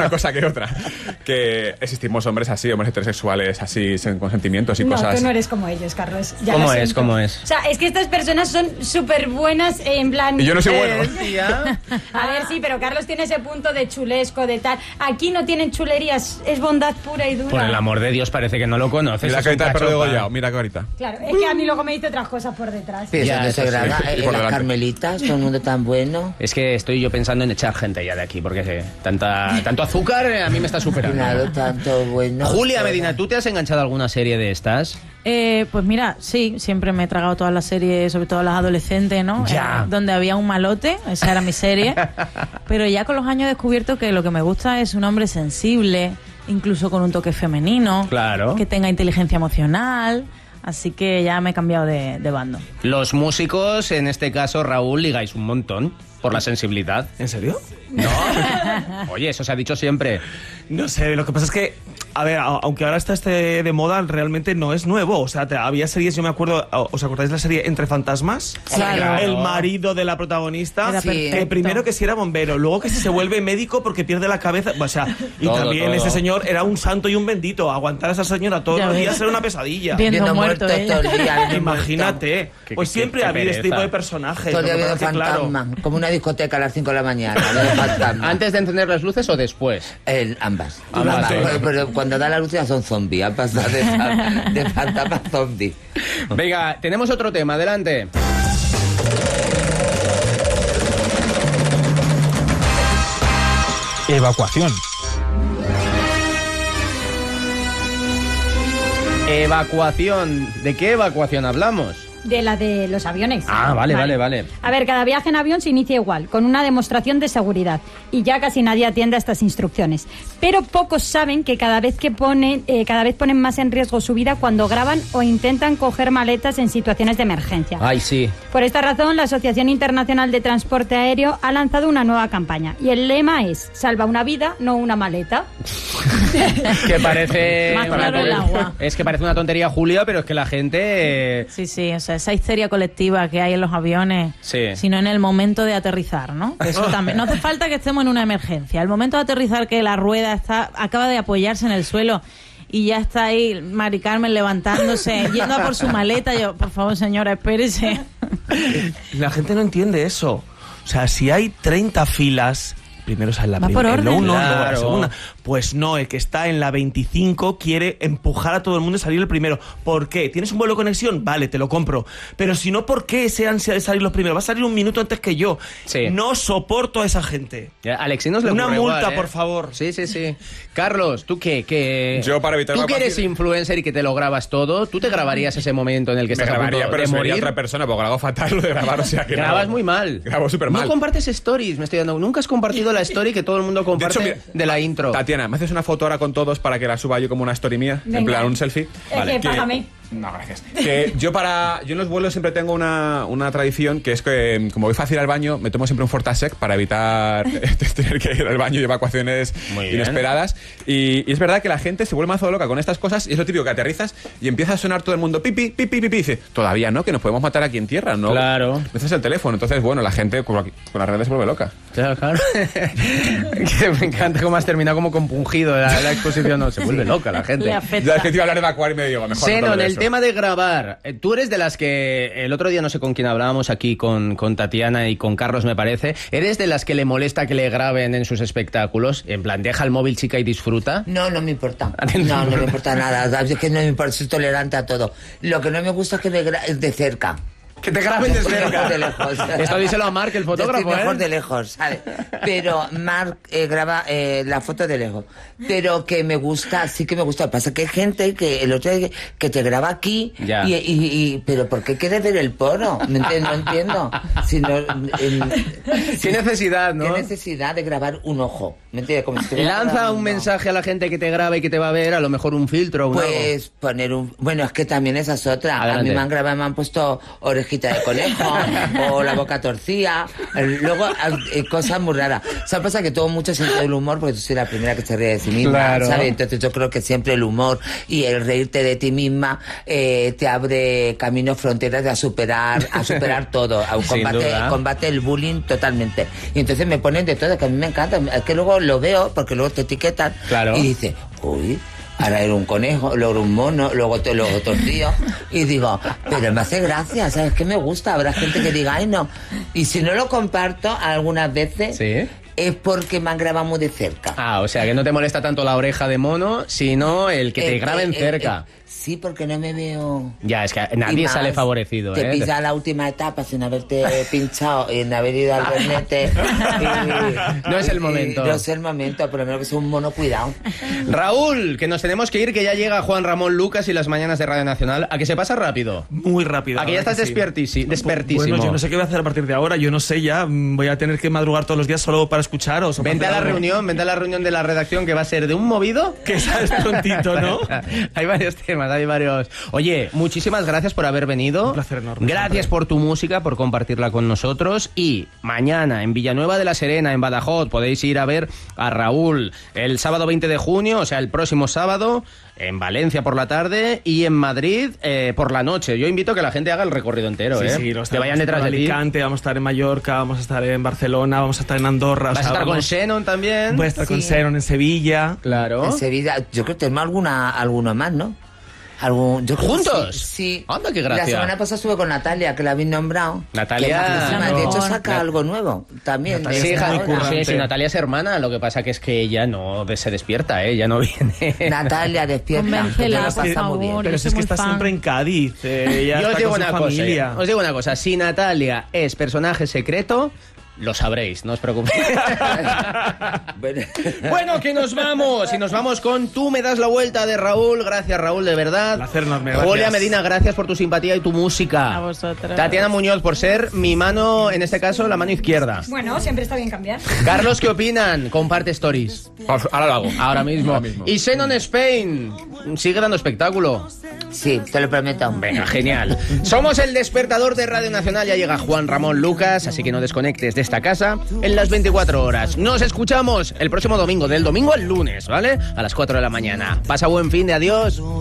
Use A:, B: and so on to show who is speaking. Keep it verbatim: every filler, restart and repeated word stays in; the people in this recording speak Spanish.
A: una cosa que otra. Que existimos hombres así, hombres heterosexuales así, con sentimientos y
B: no,
A: cosas.
B: No, tú no eres como ellos, Carlos. Ya
C: ¿Cómo es? ¿Cómo es?
B: O sea, es que estas personas son súper buenas en plan...
A: Y yo no soy bueno.
C: Eh,
B: A ver, sí, pero Carlos tiene ese punto de chulesco, de tal. Aquí no tienen chulerías, es bondad pura y dura.
C: Por el amor de Dios, parece que no lo conoces.
A: Mira
C: es
A: que
C: un
A: ahorita el perro
C: cachopa.
A: degollado, mira que ahorita.
B: Claro, es que a mí luego me dice otras cosas por detrás.
D: Pero
C: Ya,
D: eso no se
C: eso sí.
D: graba
A: Y
D: en
A: por
D: las
A: delante.
D: Carmelitas, todo el mundo tan bueno.
C: Es que estoy yo pensando en echar gente ya de aquí, porque eh, tanta, tanto azúcar eh, a mí me está superando.
D: Claro, tanto bueno.
C: Julia
D: todo.
C: Medina, ¿tú te has enganchado a alguna serie de estas?
E: Eh, pues mira, sí, siempre me he tragado todas las series, sobre todo las adolescentes, ¿no?
C: Ya.
E: Eh, donde había un malote, esa era mi serie. Pero ya con los años he descubierto que lo que me gusta es un hombre sensible, incluso con un toque femenino,
C: Claro.
E: que tenga inteligencia emocional. Así que ya me he cambiado de, de bando.
C: Los músicos, en este caso Raúl, ligáis un montón por la sensibilidad.
F: ¿En serio?
C: No. Oye, eso se ha dicho siempre.
F: No sé, lo que pasa es que, a ver, a- aunque ahora está este de moda, realmente no es nuevo. O sea, te- había series, yo me acuerdo, ¿os acordáis de la serie Entre Fantasmas?
E: Claro.
F: El marido de la protagonista,
E: Era
D: Sí.
F: que
E: perfecto.
F: primero que si era bombero, luego que si se vuelve médico porque pierde la cabeza. O sea, y
C: Todo,
F: también
C: todo.
F: ese señor era un santo y un bendito. Aguantar a esa señora todos
E: Ya
F: los
E: ves.
F: días era una pesadilla.
E: Bien.
D: Viendo
E: Viendo muerto
D: muertos
E: ella.
D: todo el día, viendo
F: Imagínate.
C: Qué-
F: Pues
C: qué-
F: siempre
C: qué
F: ha habido este
C: pereza.
F: tipo de personajes.
D: Todo el día
F: Lo que
D: viendo
F: pasa es que, claro,
D: fantasma, como una discoteca a las cinco de la mañana, ¿no? De fantasma.
C: ¿Antes de encender las luces o después?
D: El- ambas.
C: Ambas,
D: Ambas.
C: sí.
D: Pero, pero cuando da la luz ya son zombies. Han pasado de, fa- de fantasma a zombie.
C: Venga, tenemos otro tema, adelante.
G: Evacuación.
C: Evacuación. ¿De qué evacuación hablamos?
B: De la de los aviones.
C: Ah, vale, vale, vale.
B: A ver, cada viaje en avión se inicia igual, con una demostración de seguridad. Y ya casi nadie atiende a estas instrucciones. Pero pocos saben que cada vez que ponen, eh, cada vez ponen más en riesgo su vida cuando graban o intentan coger maletas en situaciones de emergencia.
C: Ay, sí.
B: Por esta razón, la Asociación Internacional de Transporte Aéreo ha lanzado una nueva campaña. Y el lema es: salva una vida, no una maleta.
C: Que parece...
E: Más claro el agua.
C: Es que parece una tontería, Julia, pero es que la gente... eh,
E: Sí, sí, o sea, esa histeria colectiva que hay en los aviones,
C: Sí.
E: sino en el momento de aterrizar, ¿no? Que Eso también. No hace falta que estemos en una emergencia. El momento de aterrizar, que la rueda está acaba de apoyarse en el suelo y ya está ahí Mari Carmen levantándose, yendo a por su maleta. Yo, por favor, señora, espérese.
F: la gente no entiende eso. O sea, si hay treinta filas, primero sale la
E: Va por
F: primera,
E: orden.
F: no uno, luego
C: Claro.
F: la segunda. Pues no, el que está en la veinticinco quiere empujar a todo el mundo y salir el primero. ¿Por qué? ¿Tienes un vuelo de conexión? Vale, te lo compro. Pero si no, ¿por qué ese ansia de salir los primeros? Va a salir un minuto antes que yo.
C: Sí.
F: No soporto a esa gente.
C: Ya, a Alexinos le
F: Una
C: ocurre
F: multa,
C: igual, ¿eh?
F: por favor.
C: Sí, sí, sí. Carlos, ¿tú qué? qué...
A: Yo, para evitar
C: Tú que eres
A: evacuación-
C: influencer y que te lo grabas todo, ¿tú te grabarías ese momento en el que
A: Me
C: estás a
A: grabaría,
C: punto
A: pero
C: de
A: sería
C: morir?
A: otra persona, porque lo hago fatal lo de grabar, o sea que no.
C: Grabas muy mal.
A: Grabo súper mal.
C: No compartes stories, me estoy dando. Nunca has compartido la story que todo el mundo comparte de,
A: De hecho, mira,
C: la intro.
A: Tatiana, ¿me haces una foto ahora con todos para que la suba yo como una story mía? En
B: Venga.
A: plan, un selfie.
B: Eh, que págame.
A: No, gracias. Que yo para yo en los vuelos siempre tengo una, una tradición que es que como voy fácil al baño, me tomo siempre un Fortasec para evitar tener que ir al baño y evacuaciones
C: Muy bien.
A: inesperadas. Y, y es verdad que la gente se vuelve mazo loca con estas cosas y es lo típico que aterrizas y empieza a sonar todo el mundo pipi, pipi, pipi. Y dice, todavía no, que nos podemos matar aquí en tierra, ¿no?
C: Claro.
A: Ese es el teléfono. Entonces, bueno, la gente con, con las redes se vuelve loca.
C: Claro, claro. Que me encanta cómo has terminado como compungido la, la exposición. No, se vuelve loca la gente.
E: Le
A: Ya
E: afecta.
A: es que te iba a hablar de evacuar y me digo, mejor no
C: Zenon,
A: hablo de
C: el
A: eso.
C: tema de grabar. eh, Tú eres de las que el otro día no sé con quién hablábamos aquí con, con Tatiana y con Carlos, me parece. ¿Eres de las que le molesta que le graben en sus espectáculos? En plan, deja el móvil, chica, y disfruta.
D: No, no me importa.
C: ¿A ti no te
D: No, no me
C: importa?
D: importa nada. Es que no me importa, soy tolerante a todo. Lo que no me gusta es que me gra- es de cerca.
C: Que te graben de
D: Mejor
C: cerca.
D: de lejos.
C: Esto díselo a Mark, el
D: Yo estoy
C: fotógrafo,
D: mejor
C: ¿eh?
D: de lejos, ¿sabes? Pero Marc eh, graba eh, la foto de lejos. Pero que me gusta, sí que me gusta. Pasa que hay gente que el otro día que te graba aquí
C: Ya.
D: y, y, y- pero ¿por qué quieres ver el porno? ¿Me entiendes? No entiendo. Si no, el-
C: Qué necesidad, ¿no?
D: ¿Qué necesidad de grabar un ojo? ¿Me entiendes? Como si estuviera
C: Lanza
D: grabando.
C: un mensaje a la gente que te grabe y que te va a ver, a lo mejor un filtro o un algo.
D: Pues poner un... Bueno, es que también esa es otra.
C: Adelante.
D: A mí me han grabado, me han puesto orejas orejita de conejo o la boca torcida. Luego, eh, cosas muy raras. ¿Sabes? Pasa que tengo mucho sentido del humor porque tú soy la primera que se ríe de sí misma,
C: Claro.
D: ¿sabes? Entonces yo creo que siempre el humor y el reírte de ti misma eh, te abre caminos, fronteras de a superar, a superar todo. A
C: Sin
D: combate,
C: duda.
D: combate el bullying totalmente. Y entonces me ponen de todo, que a mí me encanta. Es que luego lo veo, porque luego te etiquetan
C: Claro.
D: y dices, uy, ahora era un conejo, luego era un mono, luego te luego torcido. Y digo, pero me hace gracia, ¿sabes qué me gusta? Habrá gente que diga, ay no. Y si no lo comparto algunas veces,
C: Sí.
D: es porque me han grabado muy de cerca.
C: Ah, o sea, que no te molesta tanto la oreja de mono, sino el que te
D: Eh,
C: graben
D: eh, eh,
C: cerca.
D: eh, sí, porque no me veo...
C: Ya, es que
D: Y
C: nadie
D: más,
C: sale favorecido,
D: Te
C: ¿eh?
D: pisa la última etapa sin haberte pinchado, sin haber ido al bernete. y-
C: No es el
D: y-
C: momento.
D: No es el momento, por lo menos que sea un mono cuidado.
C: Raúl, que nos tenemos que ir, que ya llega Juan Ramón Lucas y las mañanas de Radio Nacional. ¿A que se pasa rápido?
F: Muy rápido.
C: ¿A que ya
F: la
C: estás
F: verdad que sí.
C: despiertísi- despertísimo?
F: Bueno, yo no sé qué voy a hacer a partir de ahora. Yo no sé ya. mm, Voy a tener que madrugar todos los días solo para escucharos. o para
C: Vente a
F: hacer
C: la
F: algo.
C: reunión, vente a la reunión de la redacción que va a ser de un movido.
F: Que sabes prontito, ¿no?
C: Hay varios temas, hay varios. Oye, muchísimas gracias por haber venido.
F: Un placer enorme,
C: Gracias
F: siempre.
C: por tu música, por compartirla con nosotros. Y mañana en Villanueva de la Serena, en Badajoz, podéis ir a ver a Raúl el sábado veinte de junio, o sea, el próximo sábado, en Valencia por la tarde y en Madrid eh, por la noche. Yo invito a que la gente haga el recorrido entero,
F: Sí,
C: ¿eh?
F: sí, lo
C: que vayan detrás de ti.
F: Alicante, vamos a estar en Mallorca, vamos a estar en Barcelona, vamos a estar en Andorra. o
C: Vas a
F: sea,
C: estar con
F: vamos-
C: Shannon también.
F: Voy a estar con
D: Sí.
F: Seron en Sevilla.
C: Claro.
D: En Sevilla, yo creo que tenemos alguna, alguno más, ¿no? Algún, yo creo que
C: ¿Juntos?
D: Sí. sí.
C: Anda, qué gracia.
D: La semana pasada estuve con Natalia, que la habéis nombrado.
C: Natalia-
D: Que es majísima. De hecho,
E: No.
D: saca algo nuevo también.
F: Natalia
C: Sí,
F: es
C: ja-
F: muy
C: sí,
F: currante.
C: sí, Natalia es hermana, lo que pasa que es que ella no de- se despierta, ¿eh? Ella no viene.
D: Natalia, despierta.
E: Convéncela,
D: que
E: por
D: te lo pasa muy bien.
E: favor.
F: Pero
E: yo
F: si
E: soy
F: es que
E: muy
F: está
E: fan.
F: siempre en Cádiz. eh, ella
C: Yo os
F: está
C: digo
F: con
C: una
F: su
C: cosa,
F: familia.
C: eh, os digo una cosa, si Natalia es personaje secreto, lo sabréis, no os preocupéis.
D: Bueno.
C: Bueno, que nos vamos, y nos vamos con Tú me das la vuelta de Raúl. Gracias, Raúl, de verdad.
F: Placer enorme,
C: Julia
F: gracias.
C: Medina, gracias por tu simpatía y tu música.
E: A vosotros.
C: Tatiana Muñoz, por ser mi mano, en este caso, la mano izquierda.
B: Bueno, siempre está bien cambiar.
C: Carlos, ¿qué opinan? Comparte stories.
A: Ahora lo hago.
C: Ahora mismo.
A: Ahora mismo.
C: Y Xenon Spain, sigue dando espectáculo.
D: Sí, te lo prometo.
C: Venga, genial. Somos el despertador de Radio Nacional. Ya llega Juan Ramón Lucas, así que no desconectes de esta casa en las veinticuatro horas. Nos escuchamos el próximo domingo, del domingo al lunes, ¿vale? A las cuatro de la mañana. Pasa buen fin de adiós.